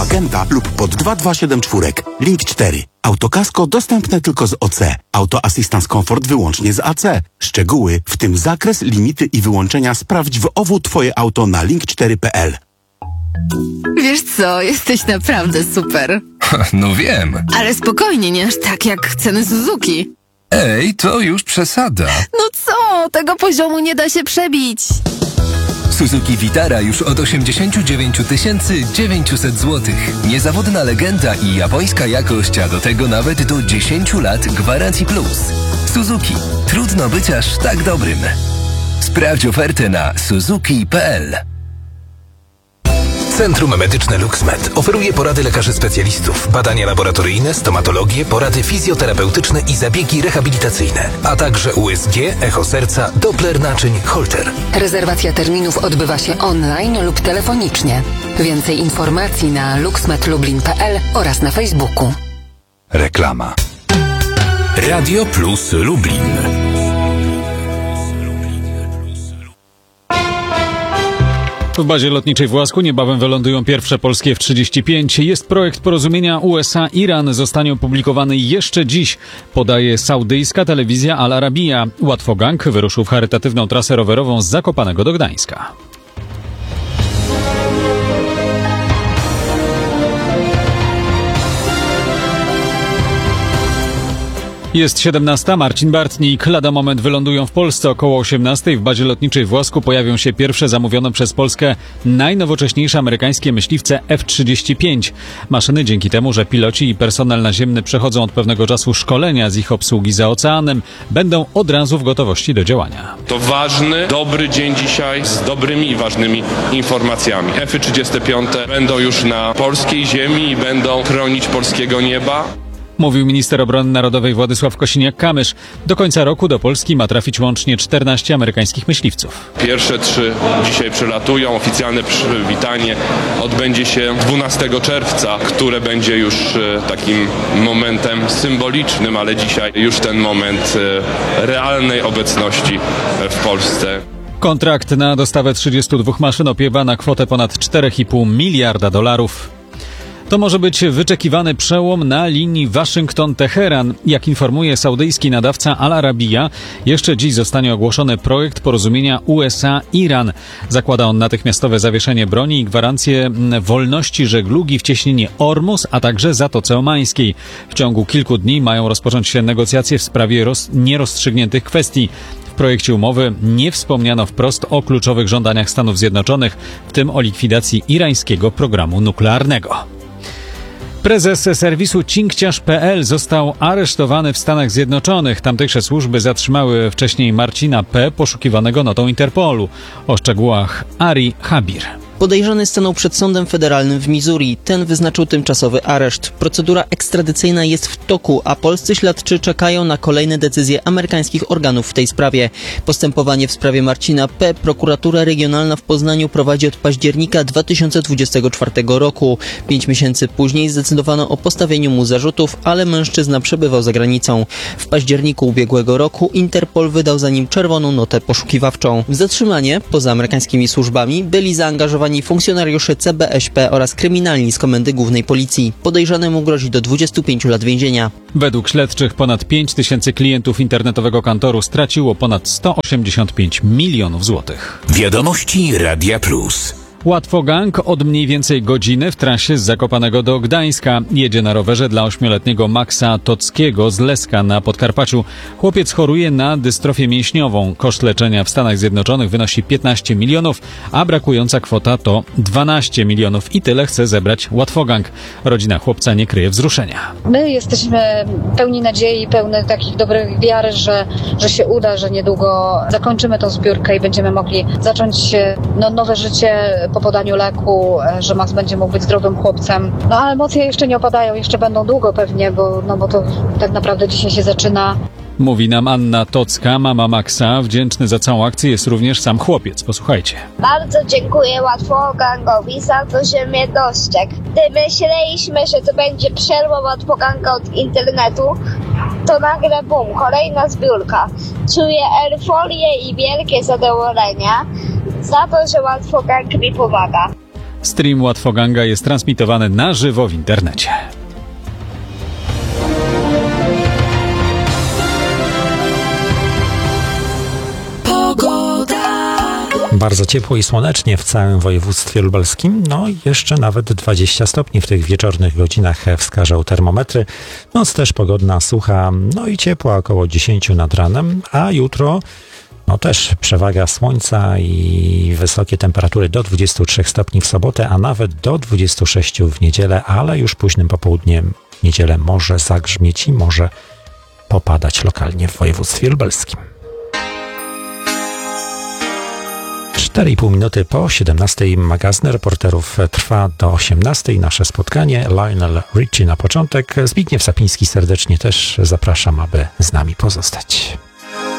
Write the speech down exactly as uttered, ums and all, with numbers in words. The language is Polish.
Magenta lub pod dwa dwa siedem cztery. Link cztery. Autokasko dostępne tylko z O C. Auto Assistance Comfort wyłącznie z A C. Szczegóły, w tym zakres, limity i wyłączenia sprawdź w O W Twoje auto na link cztery kropka p l. Wiesz co, jesteś naprawdę super. No wiem. Ale spokojnie, nie aż tak jak ceny Suzuki. Ej, to już przesada. No co, tego poziomu nie da się przebić. Suzuki Vitara już od osiemdziesiąt dziewięć tysięcy dziewięćset złotych. Niezawodna legenda i japońska jakość, a do tego nawet do dziesięć lat gwarancji plus. Suzuki. Trudno być aż tak dobrym. Sprawdź ofertę na suzuki kropka p l. Centrum Medyczne LuxMed oferuje porady lekarzy specjalistów, badania laboratoryjne, stomatologię, porady fizjoterapeutyczne i zabiegi rehabilitacyjne, a także U S G, echo serca, Doppler naczyń, Holter. Rezerwacja terminów odbywa się online lub telefonicznie. Więcej informacji na luxmedlublin kropka p l oraz na Facebooku. Reklama. Radio Plus Lublin. W bazie lotniczej w Łasku niebawem wylądują pierwsze polskie F trzydzieści pięć. Jest projekt porozumienia U S A-Iran. Zostanie opublikowany jeszcze dziś, podaje saudyjska telewizja Al Arabiya. Łatwogang wyruszył w charytatywną trasę rowerową z Zakopanego do Gdańska. Jest siedemnasta, Marcin Bartnik. Lada moment wylądują w Polsce. Około osiemnastej w bazie lotniczej w Łasku pojawią się pierwsze zamówione przez Polskę najnowocześniejsze amerykańskie myśliwce F trzydzieści pięć. Maszyny dzięki temu, że piloci i personel naziemny przechodzą od pewnego czasu szkolenia z ich obsługi za oceanem, będą od razu w gotowości do działania. To ważny, dobry dzień dzisiaj z dobrymi i ważnymi informacjami. F trzydzieści pięć będą już na polskiej ziemi i będą chronić polskiego nieba. Mówił minister obrony narodowej Władysław Kosiniak-Kamysz. Do końca roku do Polski ma trafić łącznie czternaście amerykańskich myśliwców. Pierwsze trzy dzisiaj przylatują. Oficjalne przywitanie odbędzie się dwunastego czerwca, które będzie już takim momentem symbolicznym, ale dzisiaj już ten moment realnej obecności w Polsce. Kontrakt na dostawę trzydziestu dwóch maszyn opiewa na kwotę ponad cztery i pół miliarda dolarów. To może być wyczekiwany przełom na linii Waszyngton-Teheran. Jak informuje saudyjski nadawca Al Arabiya, jeszcze dziś zostanie ogłoszony projekt porozumienia U S A-Iran. Zakłada on natychmiastowe zawieszenie broni i gwarancję wolności żeglugi w cieśninie Ormus, a także Zatoce Omańskiej. W ciągu kilku dni mają rozpocząć się negocjacje w sprawie roz- nierozstrzygniętych kwestii. W projekcie umowy nie wspomniano wprost o kluczowych żądaniach Stanów Zjednoczonych, w tym o likwidacji irańskiego programu nuklearnego. Prezes serwisu cinkciarz kropka p l został aresztowany w Stanach Zjednoczonych. Tamtejsze służby zatrzymały wcześniej Marcina P., poszukiwanego notą Interpolu. O szczegółach Ari Habir. Podejrzany stanął przed sądem federalnym w Missouri. Ten wyznaczył tymczasowy areszt. Procedura ekstradycyjna jest w toku, a polscy śledczy czekają na kolejne decyzje amerykańskich organów w tej sprawie. Postępowanie w sprawie Marcina P. prokuratura regionalna w Poznaniu prowadzi od października dwa tysiące dwudziestego czwartego roku. Pięć miesięcy później zdecydowano o postawieniu mu zarzutów, ale mężczyzna przebywał za granicą. W październiku ubiegłego roku Interpol wydał za nim czerwoną notę poszukiwawczą. W zatrzymanie, poza amerykańskimi służbami, byli zaangażowani funkcjonariusze C B Ś P oraz kryminalni z Komendy Głównej Policji. Podejrzanemu grozi do dwudziestu pięciu lat więzienia. Według śledczych ponad pięć tysięcy klientów internetowego kantoru straciło ponad sto osiemdziesiąt pięć milionów złotych. Wiadomości Radia Plus. Łatwogang od mniej więcej godziny w trasie z Zakopanego do Gdańska. Jedzie na rowerze dla ośmioletniego Maxa Tockiego z Leska na Podkarpaciu. Chłopiec choruje na dystrofię mięśniową. Koszt leczenia w Stanach Zjednoczonych wynosi piętnaście milionów, a brakująca kwota to dwanaście milionów. I tyle chce zebrać Łatwogang. Rodzina chłopca nie kryje wzruszenia. My jesteśmy pełni nadziei, pełni takich dobrych wiary, że, że się uda, że niedługo zakończymy tą zbiórkę i będziemy mogli zacząć no, nowe życie po podaniu leku, że Max będzie mógł być zdrowym chłopcem. No ale emocje jeszcze nie opadają, jeszcze będą długo pewnie, bo, no, bo to tak naprawdę dzisiaj się zaczyna. Mówi nam Anna Tocka, mama Maxa. Wdzięczny za całą akcję jest również sam chłopiec. Posłuchajcie. Bardzo dziękuję Łatwogangowi za to, że mnie dostrzegł. Gdy myśleliśmy, że to będzie przerwa Łatwoganga od internetu, to nagle bum, kolejna zbiórka. Czuję euforię i wielkie zadowolenie za to, że Łatwogang mi pomaga. Stream Łatwoganga jest transmitowany na żywo w internecie. Bardzo ciepło i słonecznie w całym województwie lubelskim, no i jeszcze nawet dwadzieścia stopni w tych wieczornych godzinach wskażą termometry. Noc też pogodna, sucha, no i ciepła, około dziesięć nad ranem, a jutro no też przewaga słońca i wysokie temperatury do dwudziestu trzech stopni w sobotę, a nawet do dwudziestu sześciu w niedzielę, ale już późnym popołudniem w niedzielę może zagrzmieć i może popadać lokalnie w województwie lubelskim. cztery i pół minuty po siedemnastej magazyn reporterów trwa do osiemnastej. Nasze spotkanie. Lionel Richie na początek. Zbigniew Sapiński serdecznie też zapraszam, aby z nami pozostać.